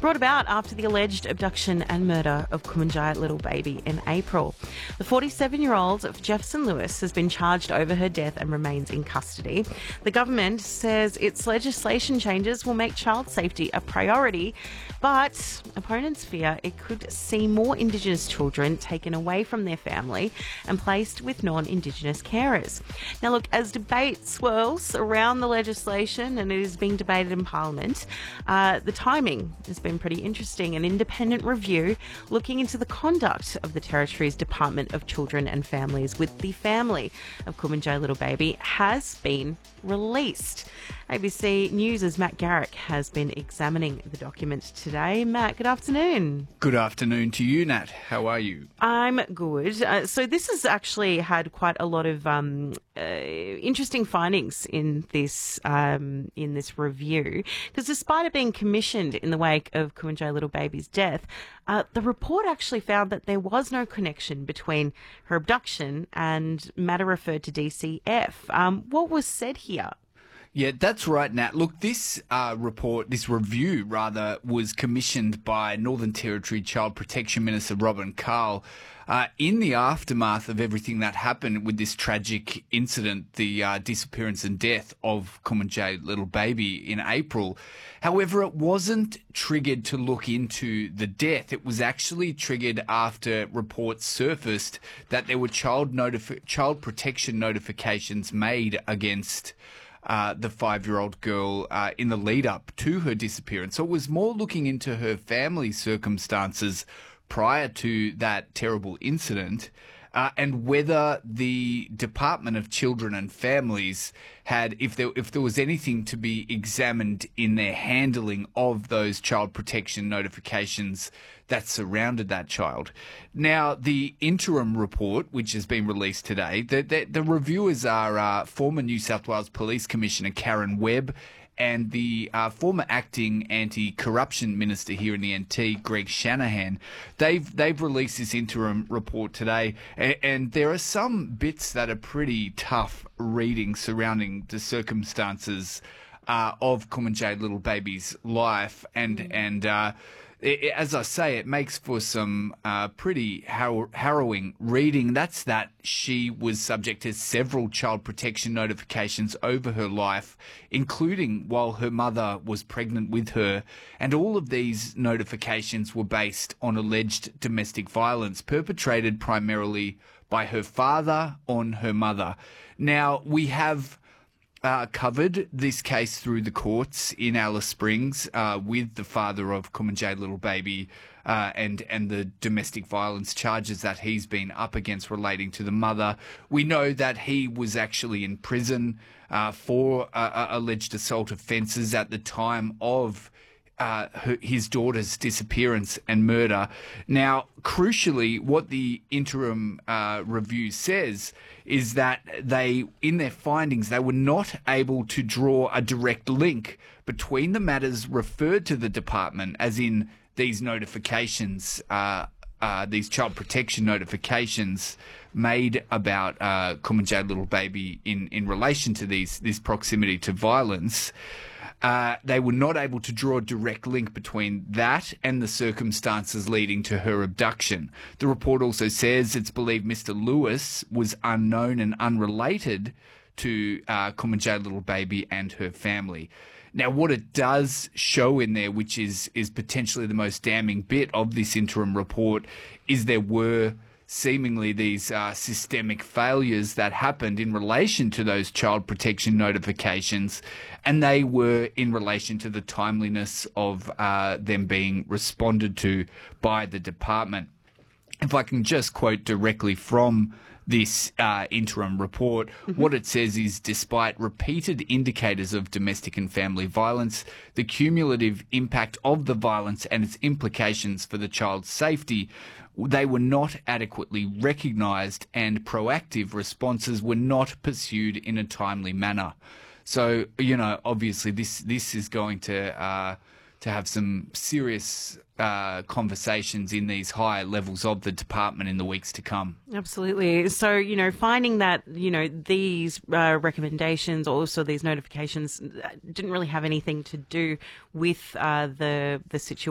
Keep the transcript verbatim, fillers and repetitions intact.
brought about after the alleged abduction and murder of Kumanjai little baby in April. The forty-seven-year-old of Jefferson Lewis has been charged over her death and remains in custody. The government says its legislation changes will make child safety a priority, but opponents fear it could see more Indigenous children taken away from their family and placed with non-Indigenous carers. Now look, as debate swirls around the legislation and it is being debated in Parliament, uh, the timing has been pretty interesting. An independent review looking into the conduct of the Territory's Department of Children and Families with the family of Kumanjai little baby has been released. A B C News' Matt Garrick has been examining the document today. Matt, good afternoon. Good afternoon to you, Nat. How are you? I'm good. Uh, so this has actually had quite a lot of um, uh, interesting findings in this um, in this review, because despite it being commissioned in the wake of Kumanjai little baby's death, uh, the report actually found that there was no connection between her abduction and matter referred to D C F. Um, what was said here? Yeah, that's right, Nat. Look, this uh, report, this review, rather, was commissioned by Northern Territory Child Protection Minister Robin Carl uh, in the aftermath of everything that happened with this tragic incident, the uh, disappearance and death of Kumanjai little baby in April. However, it wasn't triggered to look into the death. It was actually triggered after reports surfaced that there were child notifi- child protection notifications made against Uh, the five-year-old girl uh, in the lead-up to her disappearance. So it was more looking into her family circumstances prior to that terrible incident uh, and whether the Department of Children and Families had, if there, if there was anything to be examined in their handling of those child protection notifications that surrounded that child. Now, the interim report, which has been released today, the, the, the reviewers are uh, former New South Wales Police Commissioner Karen Webb and the uh, former acting anti-corruption minister here in the N T, Greg Shanahan. They've they've released this interim report today, and, and there are some bits that are pretty tough reading surrounding the circumstances uh, of Kumanjai little baby's life, and mm. and. Uh, It, as I say, it makes for some uh, pretty har- harrowing reading. That's that she was subject to several child protection notifications over her life, including while her mother was pregnant with her. And all of these notifications were based on alleged domestic violence perpetrated primarily by her father on her mother. Now, we have Uh, covered this case through the courts in Alice Springs uh, with the father of Kumanjai little baby uh, and and the domestic violence charges that he's been up against relating to the mother. We know that he was actually in prison uh, for uh, uh, alleged assault offences at the time of Uh, her, his daughter's disappearance and murder. Now, crucially, what the interim uh, review says is that they, in their findings, they were not able to draw a direct link between the matters referred to the department, as in these notifications, uh, uh, these child protection notifications made about uh, Kumanjai little baby in, in relation to these this proximity to violence. Uh, they were not able to draw a direct link between that and the circumstances leading to her abduction. The report also says it's believed Mister Lewis was unknown and unrelated to uh, Kumanjai little baby and her family. Now, what it does show in there, which is, is potentially the most damning bit of this interim report, is there were seemingly these uh, systemic failures that happened in relation to those child protection notifications, and they were in relation to the timeliness of uh, them being responded to by the department. If I can just quote directly from this uh, interim report, mm-hmm. what it says is, despite repeated indicators of domestic and family violence, the cumulative impact of the violence and its implications for the child's safety, they were not adequately recognised, and proactive responses were not pursued in a timely manner. So, you know, obviously this this is going to uh, to have some serious uh, conversations in these higher levels of the department in the weeks to come. Absolutely. So, you know, finding that, you know, these uh, recommendations, also these notifications, didn't really have anything to do with uh, the the situation.